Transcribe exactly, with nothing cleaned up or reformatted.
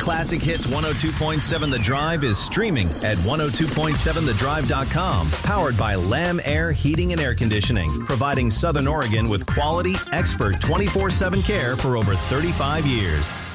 Classic Hits one oh two point seven The Drive is streaming at one oh two point seven the drive dot com. Powered by Lam Air Heating and Air Conditioning, providing Southern Oregon with quality, expert twenty-four seven care for over thirty-five years.